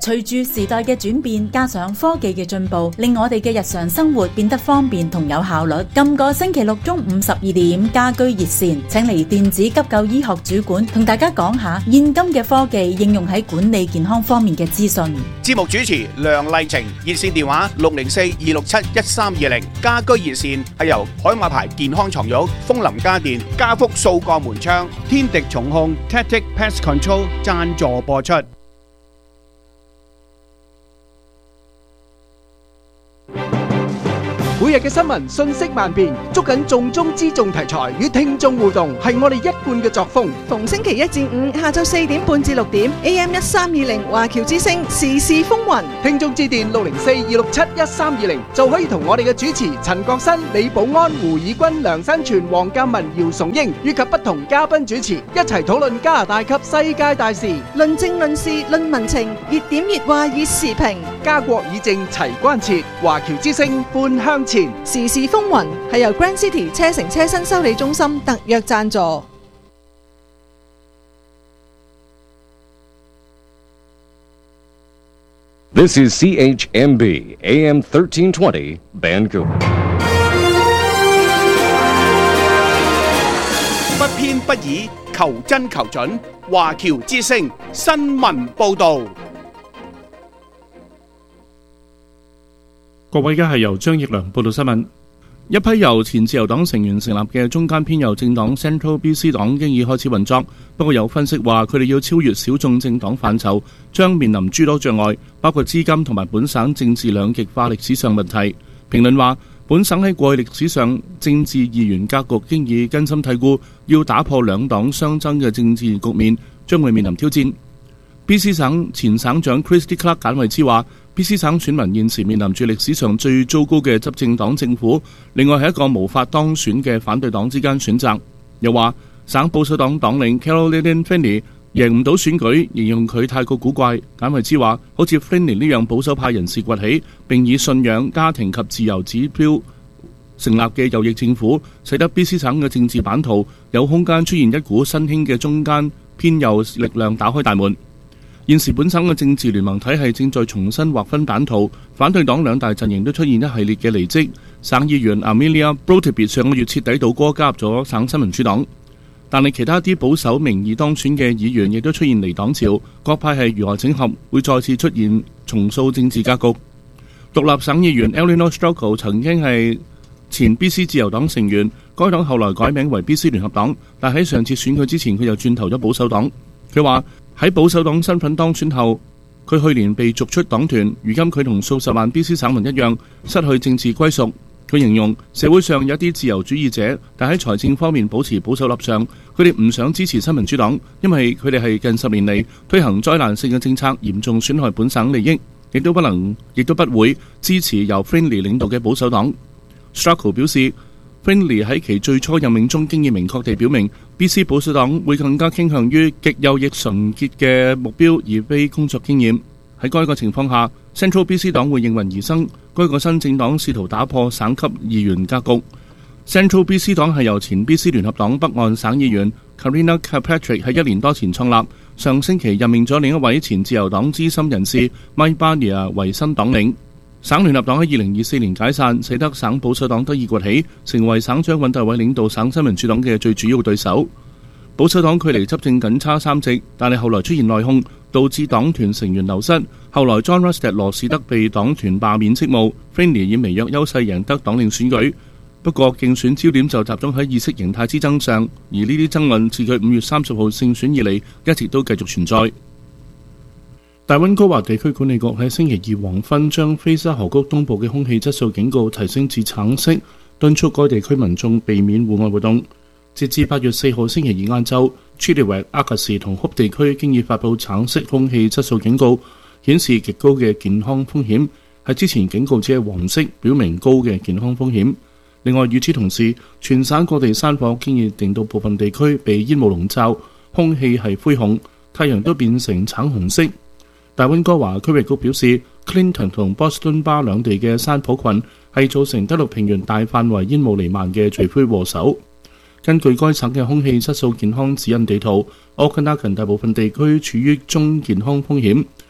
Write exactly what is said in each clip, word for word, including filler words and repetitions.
隨住時代嘅轉變，加上科技嘅進步，令我哋嘅日常生活變得方便同有效率。今個星期六中午十二點，家居熱線請嚟電子急救醫學主管同大家講下現今嘅科技應用喺管理健康方面嘅資訊。 節目主持梁麗晴，熱線電話六零四二六七一三二零。家居熱線係由海馬牌健康床褥、楓林家電、家福數個門窗、天敵重控 Tactic Pest Control 贊助播出。 每日嘅新聞信息萬變，捉緊重中之重題材與聽眾互動，係我哋一貫嘅作風。 逢星期一至五下晝四點半至六點 A M 一三二零華僑之聲時事風雲， 聽眾致電六零四二六七一三二零就可以同我哋嘅主持陳國新、李寶安、胡以軍、梁新全、黃鑑文、姚崇英以及不同嘉賓主持一齊討論加拿大及世界大事， 論政論事論民情，熱點熱話熱時評， 家國以政齊關切，華僑之聲半向前。 時事風雲係由 Grand City 車城車身修理中心特約贊助。 This is C H M B A M thirteen twenty Vancouver。 不偏不倚，求真求準，華僑之聲新聞報導。 各位，而家係由張奕良報道新聞。一批由前自由黨成員成立嘅中間偏右政黨 Central B C 黨經已開始運作，不過有分析話佢哋要超越小眾政黨範疇，將面臨諸多障礙，包括資金同埋本省政治兩極化歷史上問題。評論話，本省喺過去歷史上政治二元格局經已根深蒂固，要打破兩黨相爭嘅政治局面，將會面臨挑戰。B C 省前省長 Christy Clark 簡惠之話，B C 省選民現時面臨住歷史上最糟糕嘅執政黨政府，另外係一個無法當選嘅反對黨之間選擇。又話省保守黨黨領 Caroline Findlay 贏唔到選舉，形容佢太過古怪。簡惠之話，好似 Findlay 呢樣保守派人士崛起，並以信仰、家庭及自由指標成立嘅右翼政府，使得 B C 省嘅政治版圖有空間出現一股新興嘅中間偏右力量打開大門。現時本省嘅政治聯盟體系正在重新劃分版圖，反對黨兩大陣營都出現一系列嘅離職。省議員 Amelia Brotebit 上個月徹底倒戈加入咗省新民主黨，但係其他啲保守名義當選嘅議員亦都出現離黨潮，各派系如何整合，會再次出現重塑政治格局。獨立省議員 Eleanor Strogo 曾經係前 B C 自由黨成員，該黨後來改名為 B C 聯合黨，但喺上次選舉之前佢又轉投咗保守黨。佢話喺保守黨身份當選後，佢去年被逐出黨團，如今佢同數十萬 B C 省民一樣失去政治歸屬。佢形容社會上有一啲自由主義者，但喺財政方面保持保守立場，佢哋唔想支持新民主黨，因為佢哋係近十年嚟推行災難性嘅政策，嚴重損害本省利益，亦都不能，亦都不會支持由 Findlay 領導嘅保守黨。Stracco 表示，Findlay 喺其最初任命中經已明確地表明 B C 保守黨會更加傾向於極右翼純潔嘅目標，而非工作經驗。喺該個情況下， Central B C 黨會應運而生。該個新政黨試圖打破省級議員格局。Central B C 黨係由前 B C 聯合黨北岸省議員 Karina Kirkpatrick 喺一年多前創立，上星期任命咗另一位前自由黨資深人士 Mike Barnier 為新黨領。省聯合黨喺二零二四年解散，使得省保守黨得以崛起，成為省長尹大偉領導省新民主黨嘅最主要對手。保守黨距離執政僅差三席，但係後來出現內訌，導致黨團成員流失。後來 John Rustad 羅士德被黨團罷免職務 ，Findlay 以微弱優勢贏得黨領選舉。不過競選焦點就集中喺意識形態之爭上，而呢啲爭論自佢五月三十號勝選以嚟，一直都繼續存在。大溫哥華地區管理局喺星期二黃昏將菲沙河谷東部嘅空氣質素警告提升至橙色，敦促該地區民眾避免戶外活動。截至八月四號星期二晏晝 Chilliwack、阿卡士同 Hope 地區經已發布橙色空氣質素警告，顯示極高嘅健康風險。喺之前警告只係黃色，表明高嘅健康風險。另外與此同時，全省各地山火經已令到部分地區被煙霧籠罩，空氣係灰紅，太陽都變成橙紅色。大溫哥華區域局表示 Clinton 同 Boston Bar 兩地嘅山火群係造成德魯平原大範圍煙霧彌漫嘅罪魁禍首。根據該省嘅空氣質素健康指引地圖， Okanagan 大部分地區處於中健康風險。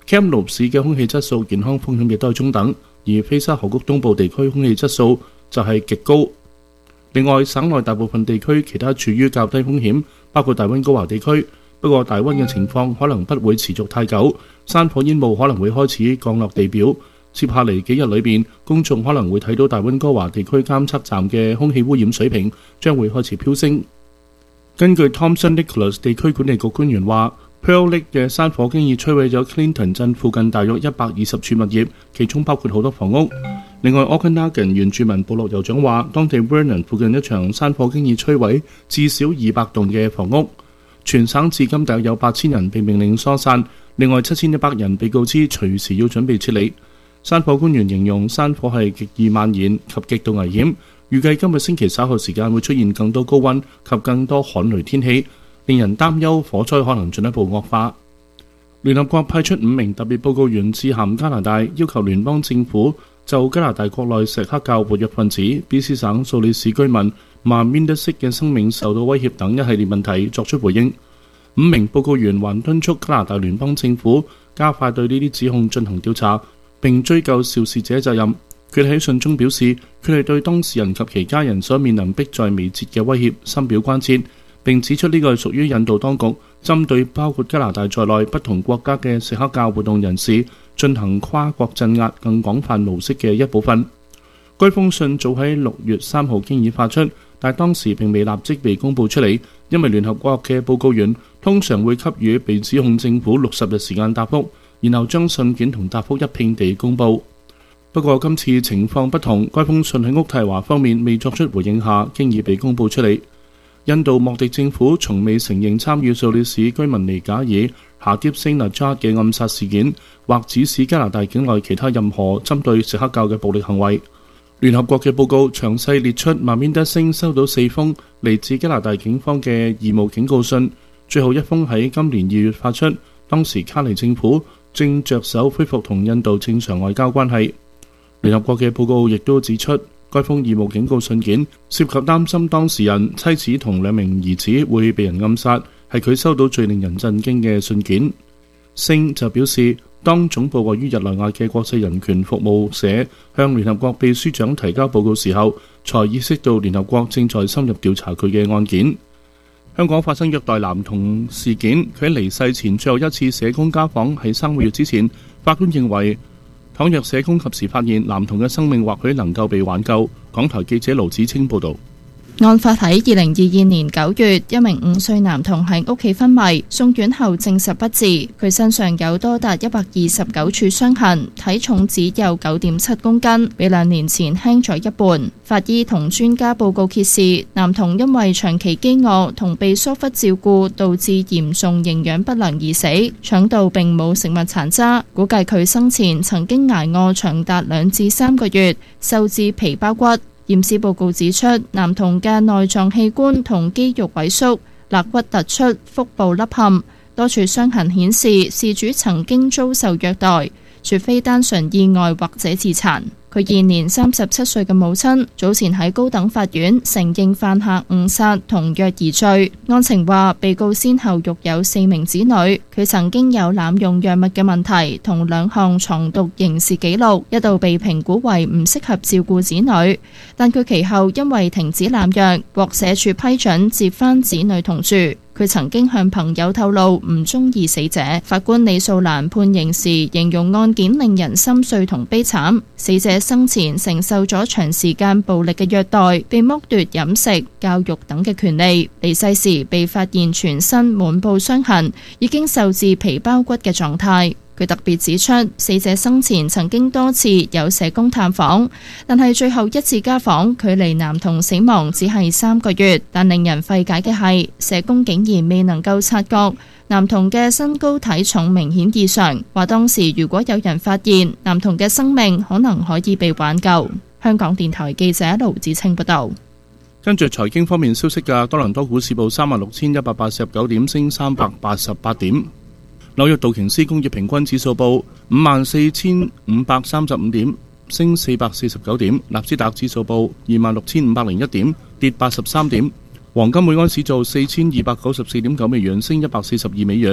Kamloops 市嘅空氣質素健康風險亦都係中等，而菲沙河谷東部地區空氣質素就係極高。另外，省內大部分地區其他處於較低風險，包括大溫哥華地區。不過，大溫嘅情況可能不會持續太久，山火煙霧可能會開始降落地表。接下嚟幾日裏邊，公眾可能會睇到大溫哥華地區監測站嘅空氣污染水平將會開始飆升。根據 Thomson Nicholas 地區管理局官員話， Pearl Lake 嘅山火經已摧毀咗 Clinton 鎮附近大約一百二十處物業，其中包括好多房屋。另外 Okanagan 原住民部落酋長話，當地 Vernon 附近一場山火經已摧毀至少二百棟嘅房屋。全省至今大約有八千人被命令疏散，另外七千一百人被告知隨時要準備撤離。山火官員形容山火係極易蔓延及極度危險，預計今個星期稍後時間會出現更多高溫及更多旱雷天氣，令人擔憂火災可能進一步惡化。聯合國派出五名特別報告員致函加拿大，要求聯邦政府就加拿大國內錫克教活躍分子 B C 省素里市居民Marminda Sikh 嘅生命受到威脅等一系列問題作出回應。五名報告員還敦促加拿大聯邦政府加快對呢啲指控進行調查，並追究肇事者責任。佢哋喺信中表示，佢哋對當事人及其家人所面臨迫在眉睫嘅威脅深表關切，並指出呢個係屬於印度當局針對包括加拿大在內不同國家嘅錫克教活動人士進行跨國鎮壓更廣泛模式嘅一部分。該封信早喺六月三號經已發出，但當時並未立即被公佈出嚟，因為聯合國嘅報告員通常會給予被指控政府六十日時間答覆，然後將信件同答覆一併地公佈。不過今次情況不同，該封信喺渥太華方面未作出回應下，經已被公佈出嚟。印度莫迪政府從未承認參與素里市居民尼賈爾夏迪星納扎嘅暗殺事件，或指使加拿大境內其他任何針對錫克教嘅暴力行為。聯合國嘅報告詳細列出馬面德星收到四封嚟自加拿大警方嘅義務警告信，最後一封喺今年二月發出，當時卡尼政府正着手恢復同印度正常外交關係。聯合國嘅報告亦都指出，該封義務警告信件涉及擔心當事人妻子同兩名兒子會被人暗殺，係佢收到最令人震驚嘅信件。星就表示，當總部位於日內瓦嘅國際人權服務社向聯合國秘書長提交報告時候，才意識到聯合國正在深入調查佢嘅案件。香港發生虐待男童事件，佢喺離世前最後一次社工家訪喺三個月之前，法官認為倘若社工及時發現男童嘅生命或許能夠被挽救。港台記者盧子清報導。 案發喺二零二二年九月，一名五歲男童喺屋企昏迷，送院後證實不治。佢身上有多達一百二十九處傷痕，體重只有九點七公斤，比兩年前輕咗一半。法醫同專家報告揭示，男童因為長期飢餓同被疏忽照顧，導致嚴重營養不良而死，腸道並冇食物殘渣。估計佢生前曾經捱餓長達兩至三個月，瘦至皮包骨。驗屍報告指出，男童嘅內臟器官同肌肉萎縮，肋骨突出，腹部凹陷，多處傷痕顯示事主曾經遭受虐待，絕非單純意外或者自殘。佢現年三十七歲嘅母親早前喺高等法院承認犯下誤殺同虐兒罪。案情話，被告先後育有四名子女，佢曾經有濫用藥物嘅問題同兩項藏毒刑事記錄，一度被評估為唔適合照顧子女。但佢其後因為停止濫藥，獲社署批准接返子女同住。佢曾經向朋友透露唔中意死者。法官李素蘭判刑時形容案件令人心碎同悲慘。死者生前承受咗長時間暴力嘅虐待，被剝奪飲食、教育等嘅權利。離世時被發現全身滿布傷痕，已經瘦至皮包骨嘅狀態。佢特別指出，死者生前曾經多次有社工探訪，但係最後一次家訪距離男童死亡只係三個月。但令人費解嘅係，社工竟然未能夠察覺男童嘅身高體重明顯異常，話當時如果有人發現，男童嘅生命可能可以被挽救。香港電台記者盧子清報道。 跟住財經方面消息嘅，多倫多股市報三萬六千一百八十九點，升三百八十八點。紐約道瓊斯工業平均指數報五萬四千五百三十五點，升四百四十九點。納斯達克指數報二萬六千五百零一點，跌八十三點。黃金每盎司做四千二百九十四點九美元，升一百四十二美元。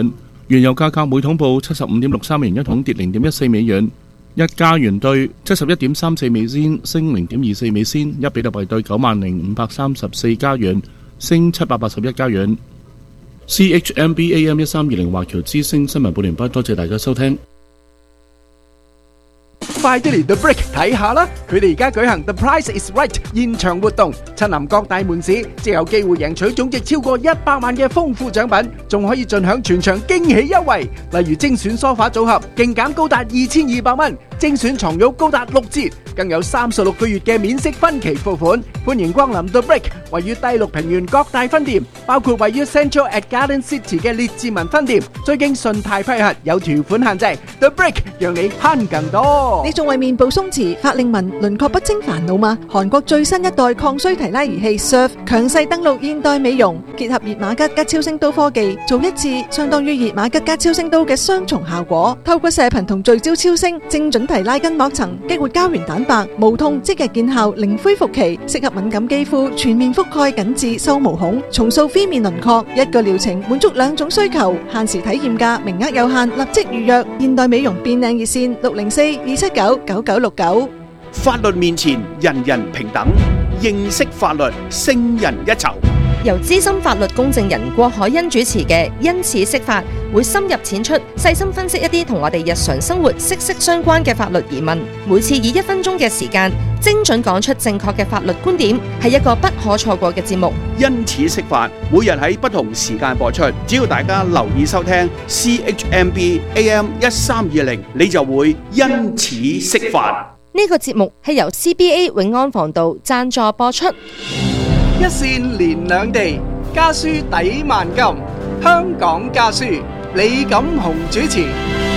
原油價格每桶報七十五點六三美元一桶，跌零點一四美元。一加元兌七十一點三四美仙，升零點二四美仙。一比特幣兌九萬零五百三十四加元，升七百八十一加元。C H M B A M 一三二零華僑之聲新聞報完畢，多謝大家收聽。 快啲嚟 The Brick 睇下啦！佢哋而家舉行 The Price is Right 現場活動，親臨各大門市，即有機會贏取總值超過一百萬嘅豐富獎品，仲可以盡享全場驚喜優惠，例如精選梳化組合勁減高達二千二百蚊，精選床褥高達六折，更有三十六個月嘅免息分期付款。歡迎光臨 The Brick， 位於第六平原各大分店，包括位於 Central at Garden City 嘅列治文分店，最經信貸批核，有條款限制。The Brick 讓你慳更多。 你仲為面部鬆弛、法令紋、輪廓不清煩惱嗎？韓國最新一代抗衰提拉儀器 Surf 強勢登陸現代美容，結合熱瑪吉加超聲刀科技，做一次相當於熱瑪吉加超聲刀嘅雙重效果。透過射頻同聚焦超聲，精準提拉筋膜層，激活膠原蛋白，無痛即日見效，零恢復期，適合敏感肌膚，全面覆蓋緊致收毛孔，重塑phía面輪廓。一個療程滿足兩種需求，限時體驗價，名額有限，立即預約。現代美容變靚熱線六零四二七九九九六九。 法律面前人人平等，認識法律勝人一籌。 由資深法律公證人郭海欣主持嘅因此釋法，會深入淺出，細心分析一啲同我哋日常生活息息相關嘅法律疑問。每次以一分鐘嘅時間，精準講出正確嘅法律觀點，係一個不可錯過嘅節目。 因此釋法，每日喺不同時間播出，只要大家留意收聽 C H M B A M 一三二零，你就會因此釋法。 呢個節目係由 C B A 永安防盜贊助播出。 一線連兩地，家書抵萬金。香港家書，李錦雄主持。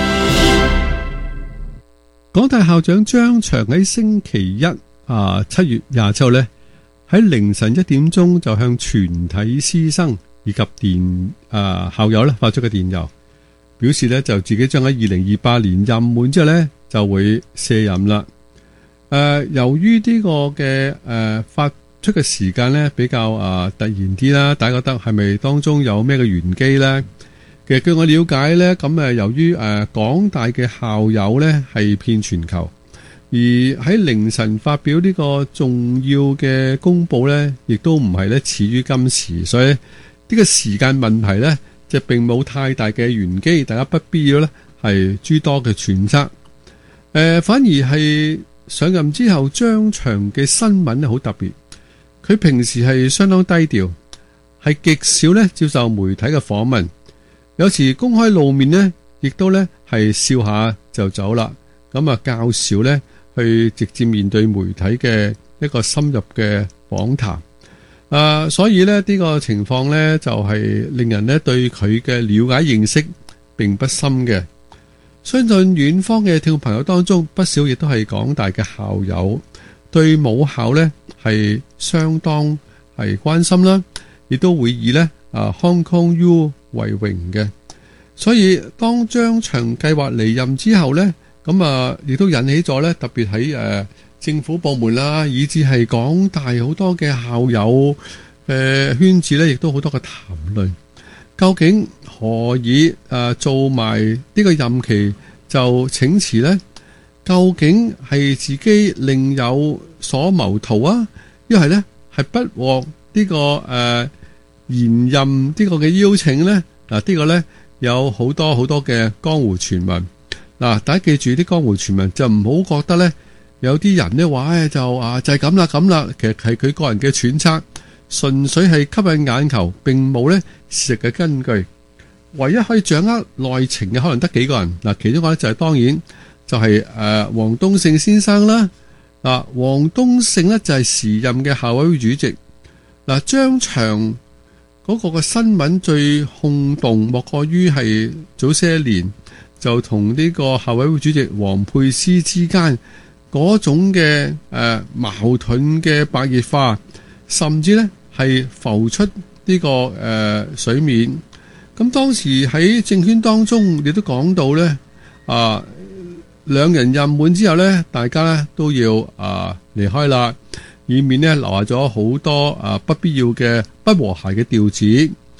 港大校長張翔喺星期一啊七月廿七號咧，喺凌晨一點鐘就向全體師生以及電啊校友咧發出嘅電郵，表示咧就自己將喺二零二八年任滿之後咧就會卸任啦。誒、呃，由於呢個嘅誒、呃、發出嘅時間咧比較啊、呃、突然啲啦，大家覺得係咪當中有咩嘅玄機咧？其實據我了解咧，咁誒由於誒、呃、港大嘅校友咧係遍全球，而喺凌晨發表呢個重要嘅公布咧，亦都唔係咧始於今時，所以呢個時間問題咧就並冇太大嘅玄機，大家不必要咧係諸多嘅揣測。誒、呃，反而係。上任之後，張翔嘅新聞咧好特別。佢平時係相當低調，係極少咧接受媒體嘅訪問。有時公開露面呢，亦都咧係笑下就走啦。咁啊，較少咧去直接面對媒體嘅一個深入嘅訪談。啊，所以咧呢個情況咧就係令人咧對佢嘅了解認識並不深嘅。相信遠方嘅聽眾朋友當中，不少亦都係港大嘅校友，對母校呢係相當係關心啦，亦都會以呢啊 Hong Kong U 為榮嘅。所以當張翔計劃離任之後呢，咁啊亦都引起咗呢，特別喺誒政府部門啦，以至係港大好多嘅校友誒圈子呢，亦都好多嘅談論。究竟何以誒、呃、做埋呢個任期就請辭呢？究竟係自己另有所謀圖啊？一係呢係不獲呢、這個誒、呃、延任呢個嘅邀請呢？嗱、啊，呢、這個呢有好多好多嘅江湖傳聞。嗱、啊，大家記住啲江湖傳聞就唔好覺得呢有啲人呢話誒就啊就係咁啦咁啦，其實係佢個人嘅揣測。純粹係吸引眼球，並冇咧事實嘅根據。唯一可以掌握內情嘅可能得幾個人嗱，其中一個咧就係、是、當然就係誒黃東勝先生啦。嗱，黃東勝咧就係、是、時任嘅校委會主席。嗱，張翔嗰個嘅新聞最轟動，莫過於係早些年就同呢個校委會主席王沛詩之間嗰種嘅誒、呃、矛盾嘅白熱化。甚至咧係浮出呢、這個誒、呃、水面。咁當時喺政圈當中，亦都講到咧啊，兩人任滿之後咧，大家咧都要啊離開啦，以免咧留下咗好多啊不必要嘅不和諧嘅調子。不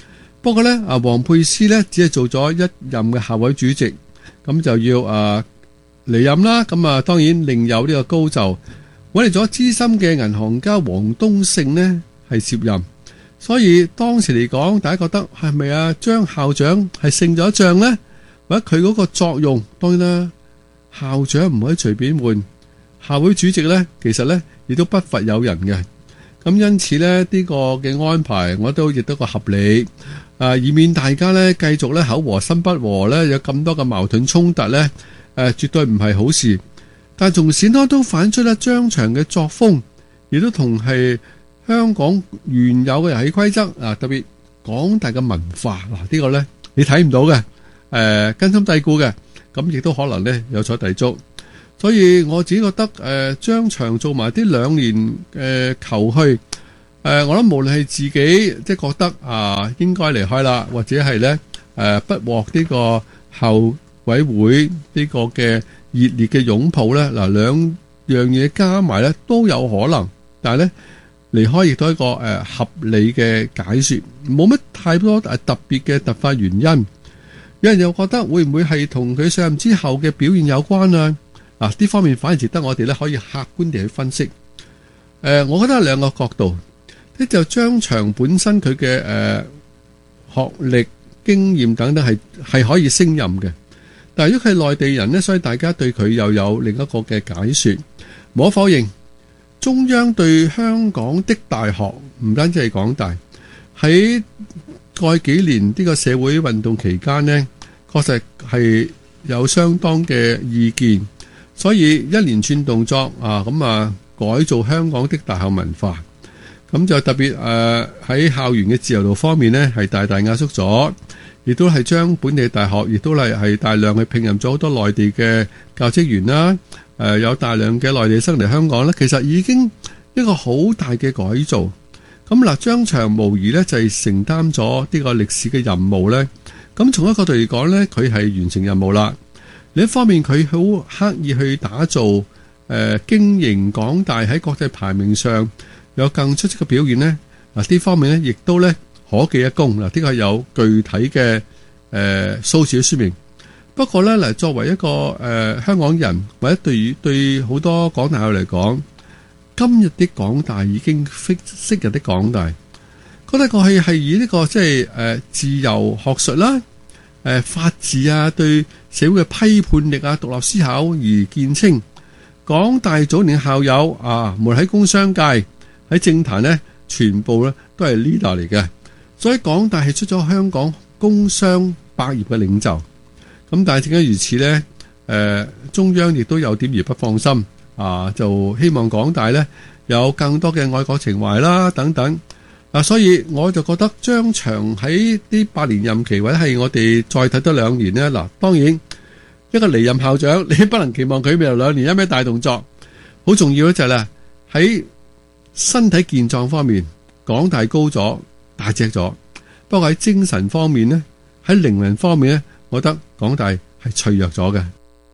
不過呢，啊王沛詩呢只係做咗一任嘅校委主席，咁就要啊離任啦。咁啊當然另有呢個高就揾嚟咗資深嘅銀行家王冬勝呢係接任。所以當時嚟講，大家覺得係咪啊張校長係勝咗一仗呢？或者佢嗰個作用，當然啦，校長唔可以隨便換，校會主席呢，其實呢亦都不乏有人嘅。咁因此呢，呢、呢個嘅安排，我都亦都個合理，啊，以免大家呢繼續呢口和心不和呢，有咁多嘅矛盾衝突呢，誒、啊，絕對唔係好事。但係從善當都反出呢張翔嘅作風，亦都同係香港原有嘅遊戲規則啊，特別廣大嘅文化嗱，呢、呢個呢你睇唔到嘅，誒、呃、根深蒂固嘅，咁亦都可能呢有所抵觸。所以我自己覺得誒張翔做埋啲兩年誒、呃、求去，誒、呃、我諗無論係自己即係覺得啊應該離開啦，或者係呢誒、呃、不獲呢個校委會呢個嘅熱烈嘅擁抱呢，嗱兩樣嘢加埋呢都有可能，但係呢。離開亦都係一個誒、呃、合理嘅解說，冇乜太多誒特別嘅突發原因。有人又覺得會唔會係同佢上任之後嘅表現有關啊？嗱，呢方面反而值得我哋咧可以客觀地去分析。誒、呃，我覺得有兩個角度，一就張翔本身佢嘅誒學歷、經驗等等係係可以勝任嘅，但係如果佢係內地人呢，所以大家對佢又有另一個嘅解說。無可否認。中央對香港的大學唔單止係港大，喺過去幾年呢個社會運動期間呢，確實係有相當嘅意見，所以一連串動作啊，咁啊改造香港的大學文化，咁就特別誒喺校園嘅自由度方面呢，係大大壓縮咗，亦都係將本地大學亦都係係大量去聘任咗好多內地嘅教職員啦。誒、呃，有大量嘅內地生嚟香港咧，其實已經一個好大嘅改造。咁嗱，張翔無疑咧就係、是、承擔咗呢個歷史嘅任務咧。咁從一個角度嚟講咧，佢係完成任務啦。另一方面，佢好刻意去打造誒、呃、經營港大喺國際排名上有更出色嘅表現咧。嗱，呢方面咧亦都咧可記一功。嗱，呢個係有具體嘅誒數字嘅說明。不過咧，嗱，作為一個誒、呃、香港人，或者對於對好多港大學嚟講，今日的港大已經非昔日的港大，覺得過去係以呢、這個即係誒自由學術啦、誒、呃、法治啊、對社會嘅批判力啊、獨立思考而見稱。港大早年校友啊，無論喺工商界、喺政壇呢，全部咧都係 leader 嚟嘅，所以港大係出咗香港工商百業嘅領袖。咁但係正因如此呢，誒、呃、中央亦都有點而不放心啊，就希望港大呢有更多嘅愛國情懷啦等等啊，所以我就覺得張翔喺呢八年任期或者係我哋再睇多兩年呢，嗱，當然一個離任校長你不能期望佢未來兩年有咩大動作，好重要嘅就係咧喺身體健壯方面，港大高咗大隻咗，不過喺精神方面呢，喺靈魂方面呢，我覺得港大係脆弱咗嘅。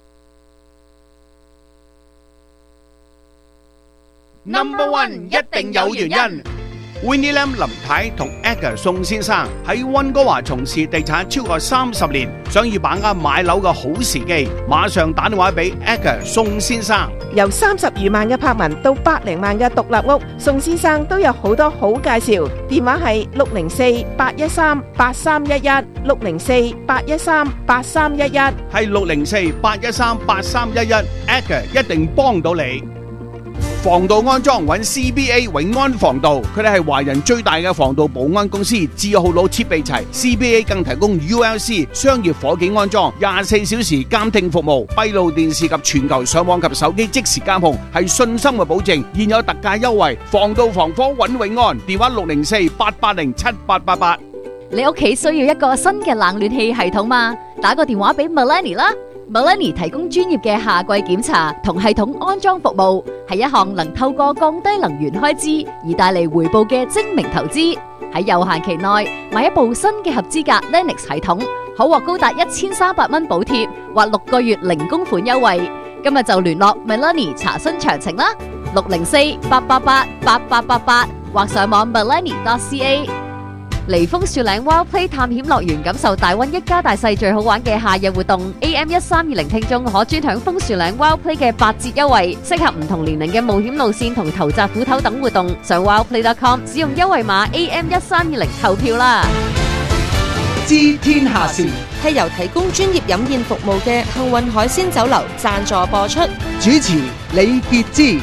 Number one 一定有原因。Winnie Lam 林太同 Edgar 宋先生喺溫哥華從事地產超過三十年，想要把握買樓嘅好時機，馬上打電話俾 Edgar 宋先生。 由三十餘萬嘅柏文到百零萬嘅獨立屋，宋先生都有好多好介紹。電話係六零四八一三八三一一，六零四八一三八三一一， 係六零四八一三八三一一 ，Edgar 一定幫到你。防盜安裝揾 C B A 永安防盜，佢哋係華人最大嘅防盜保安公司，字號佬設備齊 ，C B A 更提供 U L C 商業伙計安裝，廿四小時監聽服務，閉路電視及全球上網及手機即時監控，係信心嘅保證。現有特價優惠，防盜防火揾永安，電話六零四八八零七八八八。 你屋企需要一個新嘅冷暖氣系統嘛？打個電話俾 Melanie 啦。Melanie 提供專業嘅夏季檢查同系統安裝服務，係一項能透過降低能源開支而帶嚟回報嘅精明投資。喺有限期內買一部新嘅合資格 Lennox 系統，可獲高達一千三百蚊補貼或六個月零供款優惠。今日就聯絡 Melanie 查詢詳情啦，六零四八八八八八八八或上網 melanie dot c a。 嚟楓樹嶺 Wild Play 探險樂園，感受大溫一家大細最好玩嘅夏日活動。A M 一三二零聽眾可專享楓樹嶺 Wild Play 嘅八折優惠，適合唔同年齡嘅冒險路線同投擲斧頭等活動。上 wildplay dot com 使用優惠碼 A M 一三二零投票啦！ 知天下事係由提供專業飲宴服務嘅幸運海鮮酒樓贊助播出。 主持李傑之。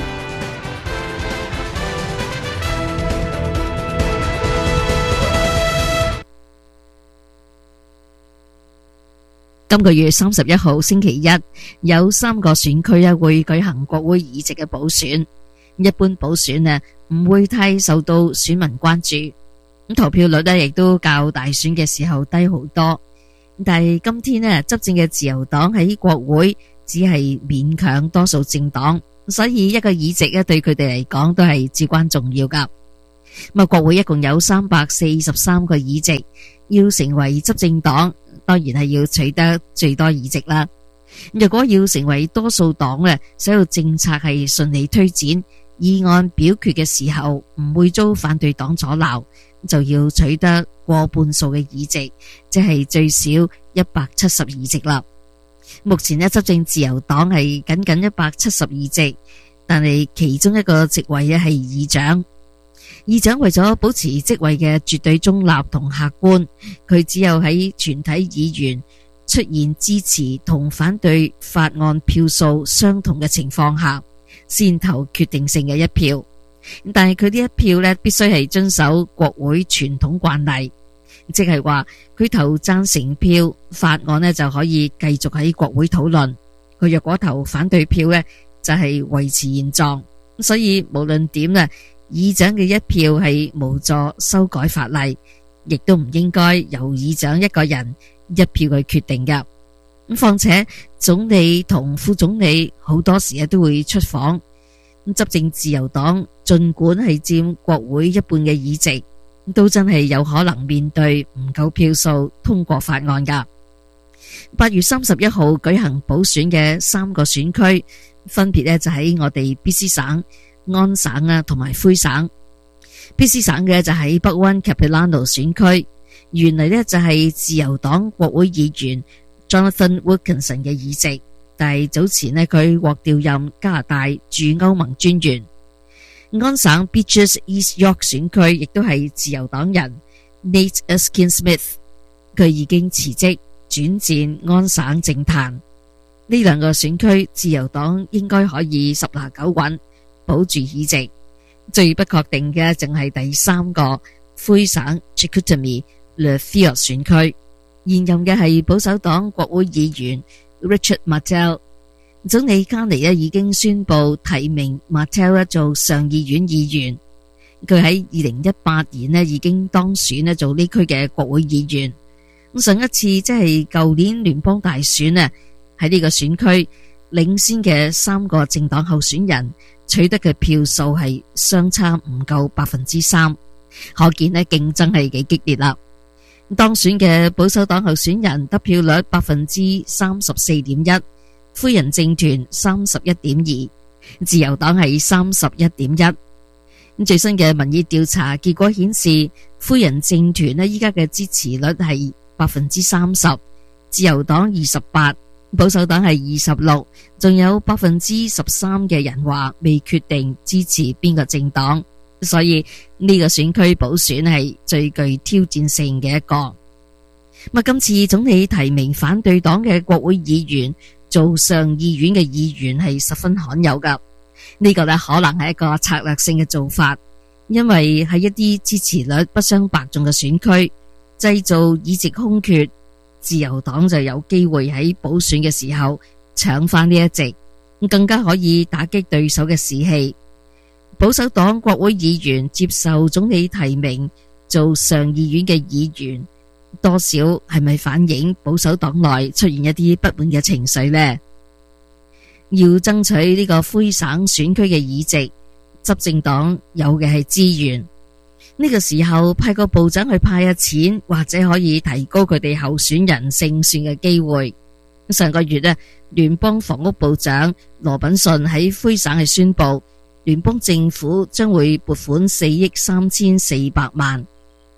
今個月三十一號星期一，有三個選區啊會舉行國會議席嘅補選。一般補選啊唔會太受到選民關注。咁投票率咧亦都較大選嘅時候低好多，但係今天咧執政嘅自由黨喺國會只係勉強多數政黨，所以一個議席咧對佢哋嚟講都係至關重要噶。咁啊，國會一共有三百四十三個議席，要成為執政黨，當然係要取得最多議席啦。若果要成為多數黨咧，使到政策係順利推展，議案表決嘅時候唔會遭反對黨阻撓，就要取得過半數嘅議席，即係最少一百七十議席啦。目前呢，執政自由黨係僅僅一百七十議席，但係其中一個席位咧係議長。議長為咗保持職位嘅絕對中立同客觀，佢只有喺全體議員出現支持同反對法案票數相同嘅情況下，先投決定性嘅一票。但係佢呢一票呢，必須係遵守國會傳統慣例，即係話佢投贊成票，法案呢就可以繼續喺國會討論。佢若果投反對票呢，就係維持現狀。所以無論點呢，議長嘅一票係無助修改法例，亦都唔應該由議長一個人一票去決定㗎。咁況且總理同副總理好多時都會出訪。執政自由黨盡管係佔國會一半嘅議席，都真係有可能面對唔夠票數通過法案噶。八月三十一號舉行補選嘅三個選區，分別呢就喺我哋 B C 省、安省啊同埋魁省。B C 省嘅就喺北溫 Capilano 選區，原嚟呢就係自由黨國會議員 Jonathan Wilkinson 嘅議席。但係早前呢，佢獲調任加拿大駐歐盟專員。安省 Beaches East York 選區亦都係自由黨人 Nate Erskine-Smith， 佢已經辭職轉戰安省政壇。呢兩個選區自由黨應該可以十拿九穩保住議席。最不確定嘅淨係第三個魁省 Chicoutimi-Le Vieux 選區，現任嘅係保守黨國會議員Richard Martel。 總理卡尼已經宣布提名 Martel 做上議院議員，佢喺二零一八年已經當選做呢區嘅國會議員。上一次即係舊年聯邦大選啊，喺呢個選區領先嘅三個政黨候選人取得嘅票數係相差唔夠百分之三，可見呢競爭係幾激烈啦。當選嘅保守黨候選人得票率百分之三十四點一，魁人政團三十一點二，自由黨係三十一點一。最新嘅民意調查結果顯示，魁人政團呢依家嘅支持率係百分之三十，自由黨二十八，保守黨係二十六，仲有百分之十三嘅人話未決定支持邊個政黨。所以呢個選區補選係最具挑戰性嘅一個。咁今次總理提名反對黨嘅國會議員做上議院嘅議員係十分罕有噶。呢個呢可能係一個策略性嘅做法，因為喺一啲支持率不相伯仲嘅選區製造議席空缺，自由黨就有機會喺補選嘅時候搶翻呢一席，更加可以打擊對手嘅士氣。保守黨國會議員接受總理提名做上議院嘅議員，多少係咪反映保守黨內出現一啲不滿嘅情緒呢？要爭取呢個魁省選區嘅議席，執政黨有嘅係資源。呢個時候派個部長去派下錢，或者可以提高佢哋候選人勝算嘅機會。上個月呢，聯邦房屋部長羅品遜喺魁省係宣布，聯邦政府將會撥款四億三千四百萬，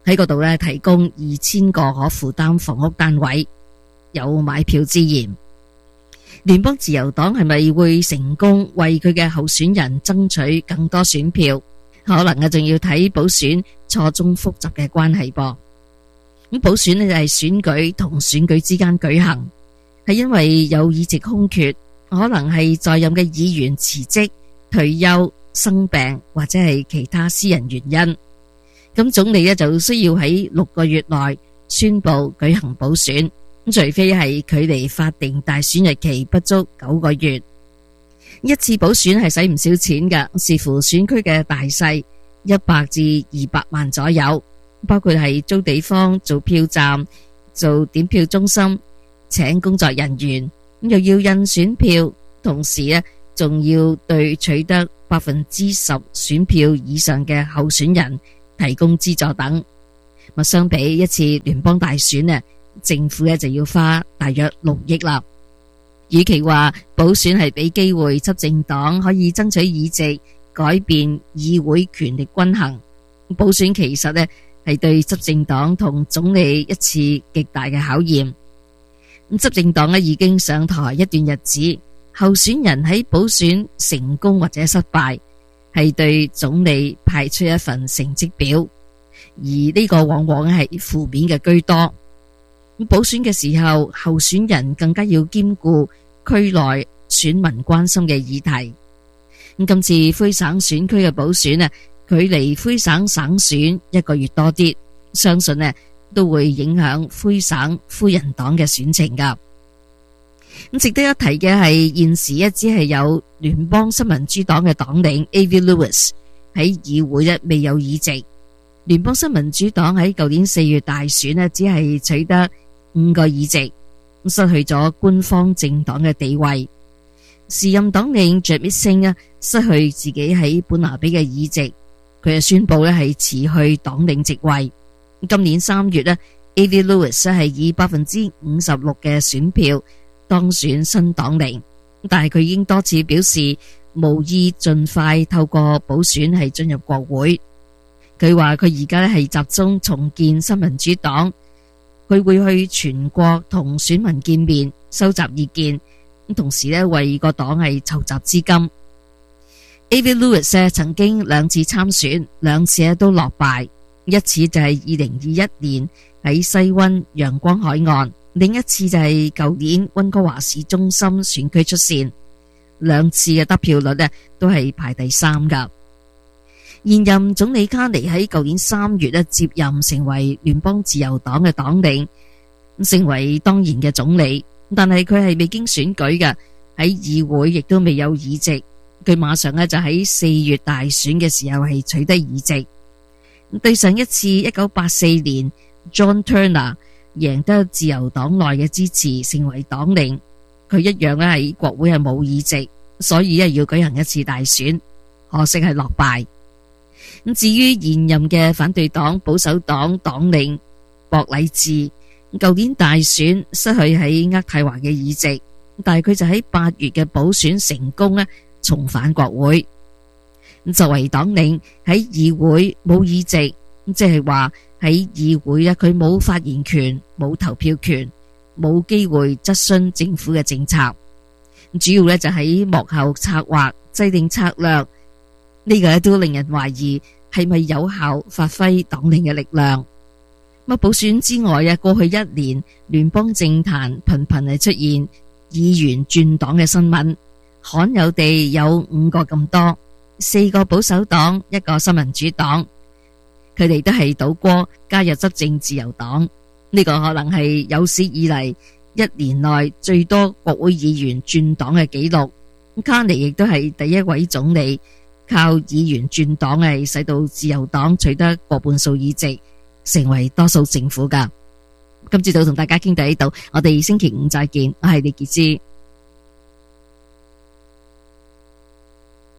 喺嗰度咧提供二千個可負擔房屋單位，有買票之嫌。聯邦自由黨係咪會成功為佢嘅候選人爭取更多選票？可能啊，仲要睇補選錯綜複雜嘅關係噃。咁補選呢就係選舉同選舉之間舉行，係因為有議席空缺，可能係在任嘅議員辭職、退休、生病或者係其他私人原因。咁總理呢就需要喺六個月內宣布舉行補選，除非係距離法定大選日期不足九個月。一次補選係使唔少錢㗎，視乎選區嘅大細，一百至二百萬左右，包括係租地方、做票站、做點票中心、請工作人員，又要印選票，同時呢仲要對取得百分之十選票以上嘅候選人提供資助等。咁相比一次聯邦大選呢，政府呢就要花大約六億啦。與其話補選係俾機會執政黨可以爭取議席，改變議會權力均衡，補選其實呢係對執政黨同總理一次極大嘅考驗。咁執政黨呢已經上台一段日子，候選人喺補選成功或者失敗，係對總理派出一份成績表，而呢個往往係負面嘅居多。咁補選嘅時候，候選人更加要兼顧區內選民關心嘅議題。咁今次魁省選區嘅補選啊，距離魁省省選一個月多啲，相信呢都會影響魁省魁人黨嘅選情噶。咁值得一提嘅係，現時一只係有聯邦新民主黨嘅黨領 Avi Lewis 喺議會呢未有議席。聯邦新民主黨喺舊年四月大選呢，只係取得五個議席，失去咗官方政黨嘅地位。時任黨領 Jagmeet Singh 啊，失去自己喺本拿比嘅議席，佢就宣布咧係辭去黨領職位。今年三月呢 Avi Lewis 係以百分之五十六嘅選票當選新黨領，但係佢已經多次表示無意盡快透過補選係進入國會。佢話佢而家咧係集中重建新民主黨，佢會去全國同選民見面，收集意見，同時咧為個黨係籌集資金。Avi Lewis 曾經兩次參選，兩次咧都落敗，一次就係二零二一年喺西溫陽光海岸，另一次就係舊年溫哥華市中心選區出線，兩次嘅得票率咧都係排第三噶。現任總理卡尼喺舊年三月咧接任成為聯邦自由黨嘅黨領，成為當然嘅總理，但係佢係未經選舉嘅，喺議會亦都未有議席。佢馬上咧就喺四月大選嘅時候係取得議席。對上一次一九八四年 John Turner 贏得自由黨內嘅支持，成為黨領，佢一樣咧喺國會係冇議席，所以咧要舉行一次大選，可惜係落敗。咁至於現任嘅反對黨保守黨黨領博禮治，舊年大選失去喺渥太華嘅議席，但係佢就喺八月嘅補選成功咧重返國會。作為黨領喺議會冇議席，即係話喺議會咧佢冇發言權、冇投票權、冇機會質詢政府嘅政策，主要咧就喺幕後策劃、制定策略，呢個咧都令人懷疑係咪有效發揮黨領嘅力量。咁補選之外啊，過去一年聯邦政壇頻頻係出現議員轉黨嘅新聞，罕有地有五個咁多，四個保守黨，一個新民主黨，佢哋都係倒戈加入執政自由黨。呢個可能係有史以嚟一年內最多國會議員轉黨嘅紀錄。卡尼亦都係第一位總理靠議員轉黨係使到自由黨取得過半數議席，成為多數政府噶。今朝早同大家傾到呢度，我哋星期五再見。我係李潔芝。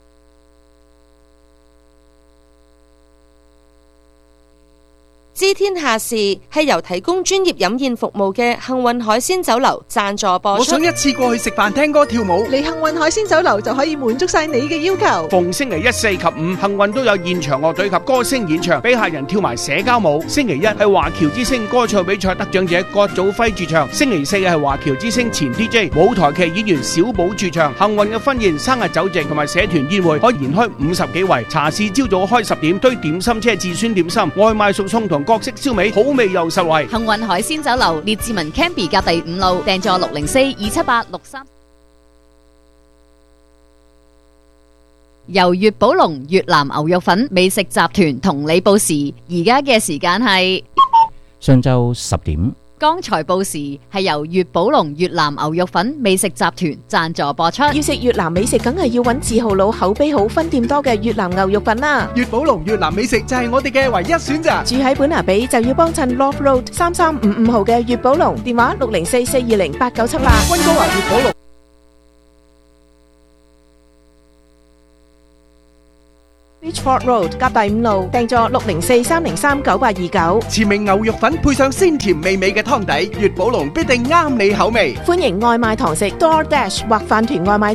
知天天下事係由提供專業飲宴服務嘅幸運海鮮酒樓贊助播出。 我想一次過去食飯、聽歌、跳舞， 嚟幸運海鮮酒樓就可以滿足晒你嘅要求。 逢星期一、四及五，幸運都有現場樂隊及歌星演唱，俾客人跳埋社交舞。星期一係華僑之星歌唱比賽得獎者郭祖輝駐唱，星期四係華僑之星前 D J 舞台劇演員小寶駐唱。幸運嘅婚宴、生日酒席同埋社團宴會可以延開五十幾圍。茶市朝早開十點，堆點心車至酸點心，外賣熟餸同各式燒味，好味又實惠。 幸運海鮮酒樓列治文 Canby 隔第五路，訂座六零四二七八六三。由粵寶龍越南牛肉粉美食集團同你報時，而家嘅時間係上晝十點。 剛才報時係由粵寶龍越南牛肉粉美食集團贊助播出。 要食越南美食，梗係要揾字號佬、口碑好、分店多嘅越南牛肉粉啦。 粵寶龍越南美食就係我哋嘅唯一選擇。 住喺本拿比就要幫襯 Love Road 三三五五號嘅粵寶龍，電話六零四四二零八九七八。 溫哥華粵寶龍。 Beachford Road 甲第五路，訂座六零四三零三九八二九。 馳名牛肉粉配上鮮甜美美嘅湯底，粵寶龍必定啱你口味。 歡迎外賣堂食 DoorDash 或飯團外賣